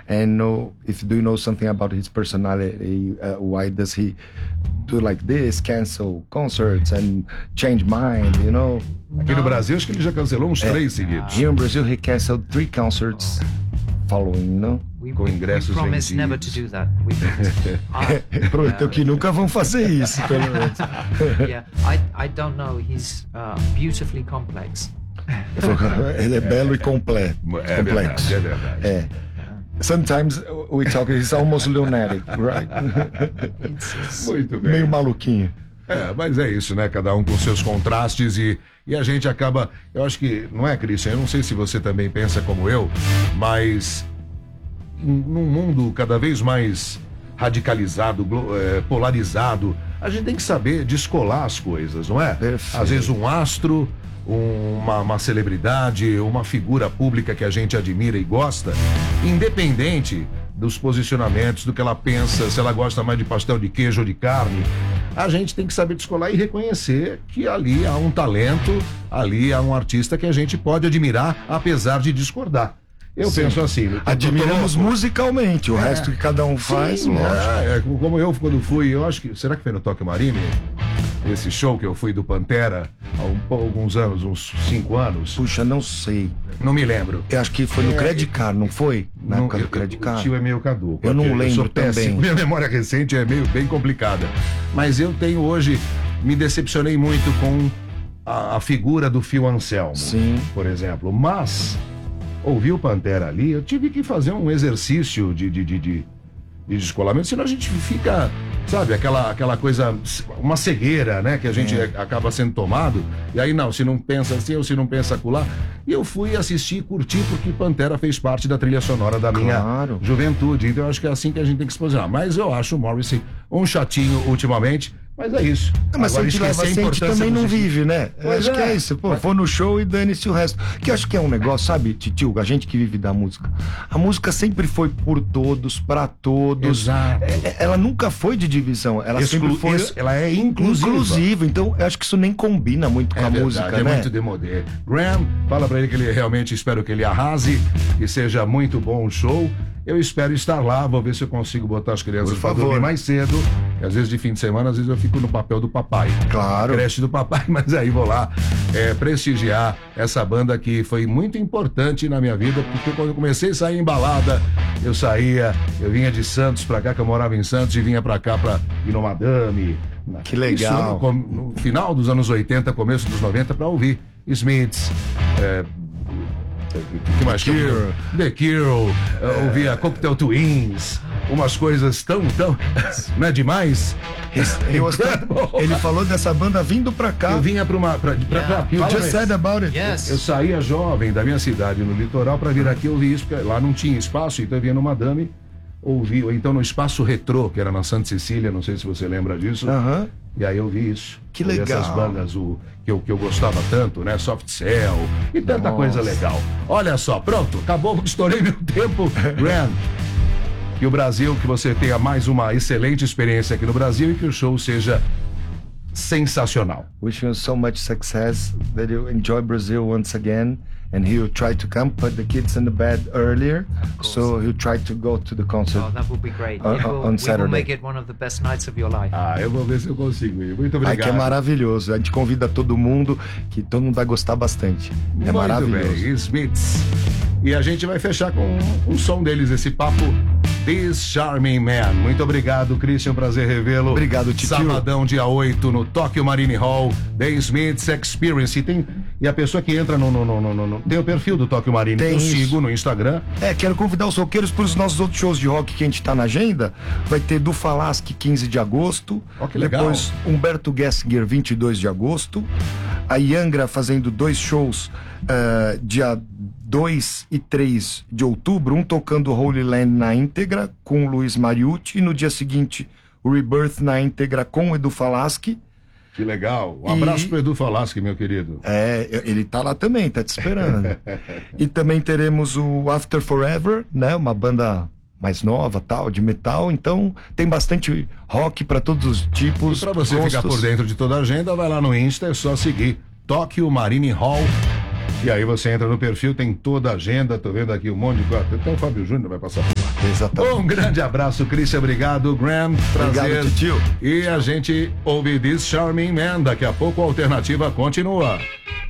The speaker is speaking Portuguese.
And do you know something about his personality? Why does he do like this, cancel concerts and change mind, you know? Aqui no Brasil, acho que ele já cancelou uns 3 seguidos. Here in Brazil, he canceled 3 concerts following, you know? Com ingressos We promise never to do that. We promise. Prometeu que nunca vão fazer isso, pelo menos. Yeah, I don't know. He's beautifully complex. Ele é belo e complexo. É verdade. É. Sometimes we talk, he's almost lunatic, right? Muito bem. Meio maluquinho. Mas é isso, né? Cada um com seus contrastes e a gente acaba... Eu acho que, não é, Christian? Eu não sei se você também pensa como eu, mas num mundo cada vez mais radicalizado, polarizado, a gente tem que saber descolar as coisas, não é? Perfeito. Às vezes um astro, uma celebridade, uma figura pública que a gente admira e gosta, independente dos posicionamentos, do que ela pensa, se ela gosta mais de pastel de queijo ou de carne, a gente tem que saber descolar e reconhecer que ali há um talento, ali há um artista que a gente pode admirar, apesar de discordar. Eu penso assim. Admiramos musicalmente, o resto que cada um faz, sim, lógico. como eu, quando fui, eu acho que, será que foi no Tóquio Marine? Esse show que eu fui do Pantera há alguns anos, uns 5 anos. Puxa, não sei. Não me lembro. Eu acho que foi no Credit Card, não foi? Na época do Credit Card. O tio é meio caduco. Eu não lembro também. Minha memória recente é bem complicada. Mas eu tenho hoje, me decepcionei muito com a figura do Phil Anselmo, sim, por exemplo. Mas, ouvi o Pantera ali, eu tive que fazer um exercício de descolamento, senão a gente fica, sabe, aquela coisa, uma cegueira, né, que a gente acaba sendo tomado, e aí não, se não pensa assim ou se não pensa acolá. E eu fui assistir e curtir porque Pantera fez parte da trilha sonora da minha juventude, então eu acho que é assim que a gente tem que se posicionar. Mas eu acho o Morrissey um chatinho ultimamente. Mas é isso. Mas se a gente leva a gente também não vive, né? Acho que é isso. Pô, vou no show e dane-se o resto. Que eu acho que é um negócio, sabe, Titio, a gente que vive da música. A música sempre foi por todos, pra todos. Exato. Ela nunca foi de divisão. Ela sempre foi. Ela é inclusiva. Então, eu acho que isso nem combina muito com a música, né? É muito demodé. Graham, fala pra ele que ele realmente, espero que ele arrase, que seja muito bom o show. Eu espero estar lá, vou ver se eu consigo botar as crianças para dormir mais cedo, que às vezes de fim de semana, às vezes eu fico no papel do papai. Claro. Creche do papai, mas aí vou lá prestigiar essa banda que foi muito importante na minha vida, porque quando eu comecei a sair em balada, eu vinha de Santos pra cá, que eu morava em Santos, e vinha pra cá pra ir no Madame. Que legal. Isso, no final dos anos 80, começo dos 90, pra ouvir Smiths, que mais? The Cure, ouvia Cocktail Twins, umas coisas tão, não é demais? Ele falou dessa banda vindo pra cá. Eu vinha pra You just said about it. Yes. Eu saía jovem da minha cidade no litoral pra vir aqui ouvir isso, porque lá não tinha espaço, então eu vinha no Madame, ouvi, ou então no Espaço Retrô, que era na Santa Cecília, não sei se você lembra disso. E aí eu vi isso. Que legal. Essas bandas que eu gostava tanto, né? Soft Cell e tanta coisa legal. Olha só, pronto, acabou, estourei meu tempo. Graham, que o Brasil, que você tenha mais uma excelente experiência aqui no Brasil e que o show seja sensacional. Wishing you so much success, that you enjoy Brazil once again. And he'll try to come, put the kids in the bed earlier, so he'll try to go to the concert. Oh, that would be great. On Saturday. We will make it one of the best nights of your life. Eu vou ver se eu consigo ir. Muito obrigado. Que é maravilhoso. A gente convida todo mundo, que todo mundo vai gostar bastante. É muito maravilhoso. Bem. Smiths. E a gente vai fechar com um som deles, esse papo This Charming Man. Muito obrigado, Christian, prazer revê-lo. Obrigado, Titio. Sabadão, dia 8, no Tóquio Marine Hall, The Smiths Experience. E a pessoa que entra tem o perfil do Tóquio Marine, que eu sigo no Instagram. Quero convidar os roqueiros para os nossos outros shows de rock que a gente tá na agenda. Vai ter do Falasque 15 de agosto. Que legal. Depois Humberto Gessinger 22 de agosto. A Yangra fazendo 2 shows dia 2 e 3 de outubro, um tocando Holy Land na íntegra com o Luiz Mariucci, e no dia seguinte o Rebirth na íntegra com o Edu Falaschi. Que legal. Um abraço pro Edu Falaschi, meu querido. Ele tá lá também, tá te esperando. E também teremos o After Forever, né? Uma banda mais nova, tal, de metal. Então tem bastante rock para todos os tipos. E pra você ficar por dentro de toda a agenda, vai lá no Insta, é só seguir Tóquio Marine Hall. E aí você entra no perfil, tem toda a agenda, tô vendo aqui um monte de coisa. Até o Fábio Júnior vai passar por lá. Exatamente. Um grande abraço, Christian. Obrigado, Graham. Prazer. Obrigado, tio. E a gente ouve This Charming Man. Daqui a pouco a alternativa continua.